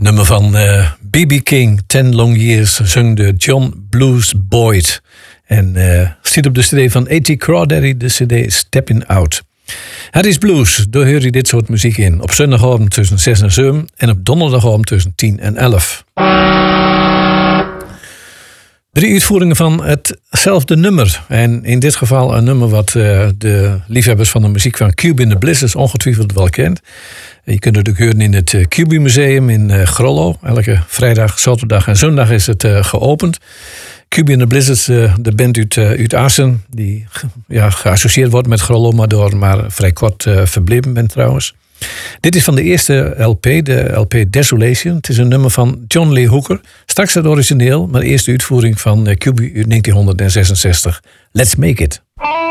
Nummer van B.B. King, 10 Long Years, zong de John Blues Boyd. En stiet op de cd van A.T. Crawdaddy, de cd Steppin' Out. Het is blues, daar hoor je dit soort muziek in. Op zondagavond tussen 6 en 7 en op donderdagavond tussen 10 en 11. 3 uitvoeringen van hetzelfde nummer. En in dit geval een nummer wat de liefhebbers van de muziek van Cube in the Blizzards ongetwijfeld wel kent. Je kunt het ook horen in het Cube Museum in Grollo. Elke vrijdag, zaterdag en zondag is het geopend. Cube in the Blizzards, de band uit Assen, die geassocieerd wordt met Grollo, maar door maar vrij kort verbleven bent trouwens. Dit is van de eerste LP, de LP Desolation. Het is een nummer van John Lee Hooker. Straks het origineel, maar de eerste uitvoering van Cube uit 1966. Let's Make It.